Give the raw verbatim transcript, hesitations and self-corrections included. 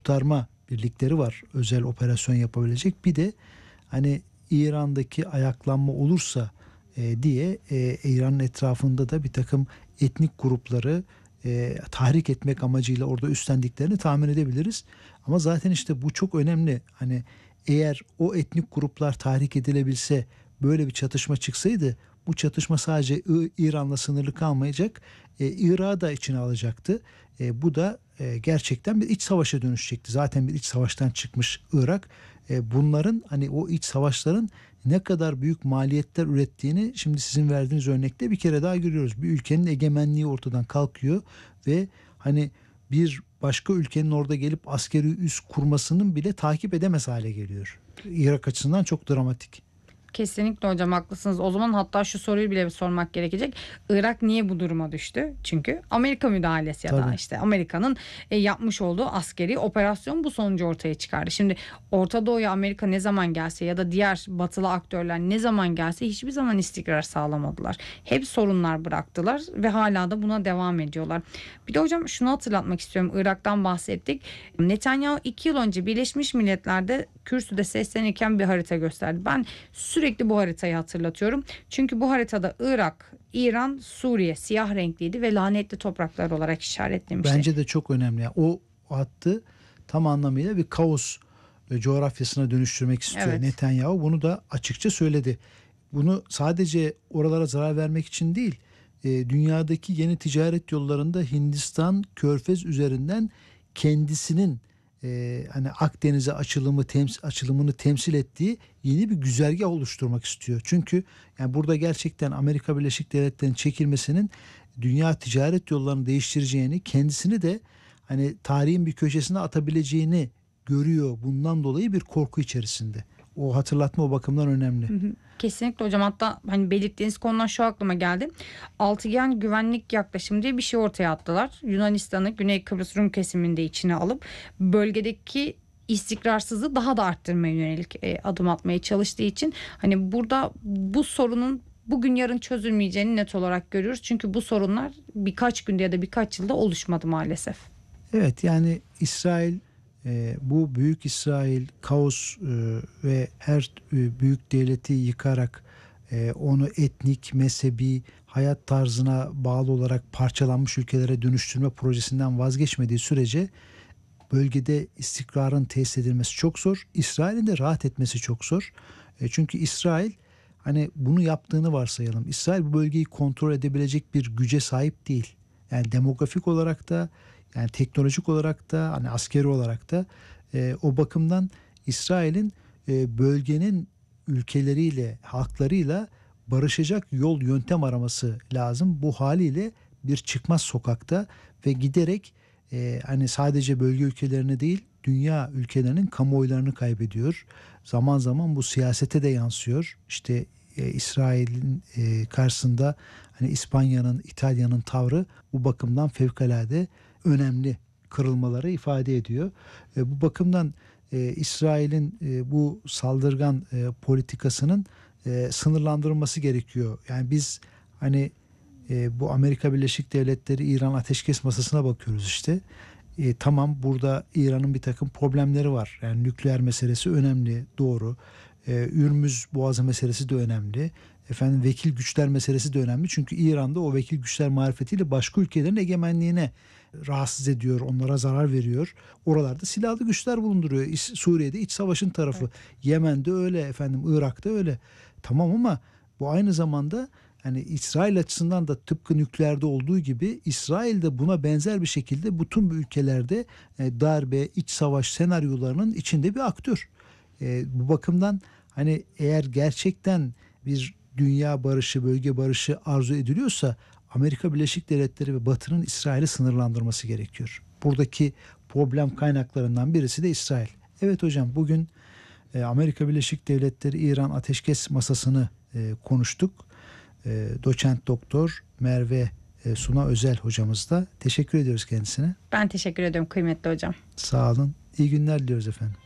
kurtarma birlikleri var, özel operasyon yapabilecek. Bir de hani İran'daki ayaklanma olursa e, diye e, İran'ın etrafında da bir takım etnik grupları e, tahrik etmek amacıyla orada üstlendiklerini tahmin edebiliriz. Ama zaten işte bu çok önemli. Hani eğer o etnik gruplar tahrik edilebilse, böyle bir çatışma çıksaydı, bu çatışma sadece İ- İran'la sınırlı kalmayacak, e, Irak'ı da içine alacaktı. E, bu da e, gerçekten bir iç savaşa dönüşecekti. Zaten bir iç savaştan çıkmış Irak. E, bunların hani o iç savaşların ne kadar büyük maliyetler ürettiğini şimdi sizin verdiğiniz örnekte bir kere daha görüyoruz. Bir ülkenin egemenliği ortadan kalkıyor ve hani bir başka ülkenin orada gelip askeri üs kurmasının bile takip edemez hale geliyor. Irak açısından çok dramatik. Kesinlikle hocam, haklısınız. O zaman hatta şu soruyu bile bir sormak gerekecek. Irak niye bu duruma düştü? Çünkü Amerika müdahalesi ya da Tabii. işte Amerika'nın e, yapmış olduğu askeri operasyon bu sonucu ortaya çıkardı. Şimdi Orta Doğu'ya Amerika ne zaman gelse ya da diğer batılı aktörler ne zaman gelse hiçbir zaman istikrar sağlamadılar. Hep sorunlar bıraktılar ve hala da buna devam ediyorlar. Bir de hocam şunu hatırlatmak istiyorum. Irak'tan bahsettik. Netanyahu iki yıl önce Birleşmiş Milletler'de kürsüde seslenirken bir harita gösterdi. Ben sürekli bu haritayı hatırlatıyorum. Çünkü bu haritada Irak, İran, Suriye siyah renkliydi ve lanetli topraklar olarak işaretlemişti. Bence de çok önemli. Yani o hattı tam anlamıyla bir kaos e, coğrafyasına dönüştürmek istiyor. Evet. Netanyahu bunu da açıkça söyledi. Bunu sadece oralara zarar vermek için değil, e, dünyadaki yeni ticaret yollarında Hindistan, Körfez üzerinden kendisinin e, hani Akdeniz'e açılımı tems açılımını temsil ettiği yeni bir güzergah oluşturmak istiyor. Çünkü yani burada gerçekten Amerika Birleşik Devletleri'nin çekilmesinin dünya ticaret yollarını değiştireceğini, kendisini de hani tarihin bir köşesine atabileceğini görüyor. Bundan dolayı bir korku içerisinde. O hatırlatma o bakımdan önemli. Hı hı. Kesinlikle hocam, hatta hani belirttiğiniz konudan şu aklıma geldi. Altıgen güvenlik yaklaşımı diye bir şey ortaya attılar. Yunanistan'ı Güney Kıbrıs Rum kesiminde içine alıp bölgedeki istikrarsızlığı daha da arttırmaya yönelik e, adım atmaya çalıştığı için hani burada bu sorunun bugün yarın çözülmeyeceğini net olarak görüyoruz. Çünkü bu sorunlar birkaç günde ya da birkaç yılda oluşmadı maalesef. Evet, yani İsrail, e, bu büyük İsrail kaos e, ve her e, büyük devleti yıkarak e, onu etnik, mezhebi, hayat tarzına bağlı olarak parçalanmış ülkelere dönüştürme projesinden vazgeçmediği sürece bölgede istikrarın tesis edilmesi çok zor. İsrail'in de rahat etmesi çok zor. E, çünkü İsrail, hani bunu yaptığını varsayalım, İsrail bu bölgeyi kontrol edebilecek bir güce sahip değil. Yani demografik olarak da, yani teknolojik olarak da, hani askeri olarak da e, o bakımdan İsrail'in e, bölgenin ülkeleriyle, halklarıyla barışacak yol yöntem araması lazım. Bu haliyle bir çıkmaz sokakta ve giderek e, hani sadece bölge ülkelerine değil, dünya ülkelerinin kamuoylarını kaybediyor. Zaman zaman bu siyasete de yansıyor. İşte e, İsrail'in e, karşısında hani İspanya'nın, İtalya'nın tavrı bu bakımdan fevkalade önemli kırılmaları ifade ediyor. E, bu bakımdan e, İsrail'in e, bu saldırgan e, politikasının e, sınırlandırılması gerekiyor. Yani biz hani e, bu Amerika Birleşik Devletleri İran ateşkes masasına bakıyoruz işte. E, tamam, burada İran'ın bir takım problemleri var. Yani nükleer meselesi önemli, doğru. E, Ürmüz Boğazı meselesi de önemli. Efendim vekil güçler meselesi de önemli. Çünkü İran'da o vekil güçler marifetiyle başka ülkelerin egemenliğine rahatsız ediyor, onlara zarar veriyor. Oralarda silahlı güçler bulunduruyor. İs- Suriye'de iç savaşın tarafı. Evet. Yemen'de öyle, efendim Irak'ta öyle. Tamam ama bu aynı zamanda hani İsrail açısından da tıpkı nükleerde olduğu gibi İsrail de buna benzer bir şekilde bütün bu ülkelerde e, darbe, iç savaş senaryolarının içinde bir aktör. E, bu bakımdan hani eğer gerçekten bir dünya barışı, bölge barışı arzu ediliyorsa Amerika Birleşik Devletleri ve Batı'nın İsrail'i sınırlandırması gerekiyor. Buradaki problem kaynaklarından birisi de İsrail. Evet hocam, bugün e, Amerika Birleşik Devletleri İran ateşkes masasını e, konuştuk. E, doçent doktor Merve e, Suna Özel hocamız da, teşekkür ediyoruz kendisine. Ben teşekkür ediyorum kıymetli hocam. Sağ olun. İyi günler diliyoruz efendim.